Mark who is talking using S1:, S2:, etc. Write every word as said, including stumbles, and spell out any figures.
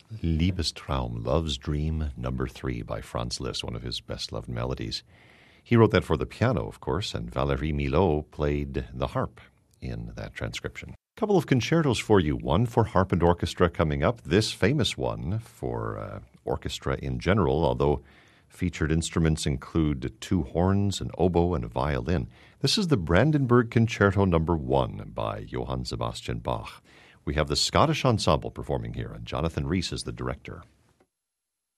S1: Liebestraum, Love's Dream, number three by Franz Liszt, one of his best-loved melodies. He wrote that for the piano, of course, and Valérie Milhaud played the harp in that transcription. A couple of concertos for you, one for harp and orchestra coming up, this famous one for uh, orchestra in general, although featured instruments include two horns, an oboe, and a violin. This is the Brandenburg Concerto number one by Johann Sebastian Bach. We have the Scottish Ensemble performing here, and Jonathan Rhys is the director.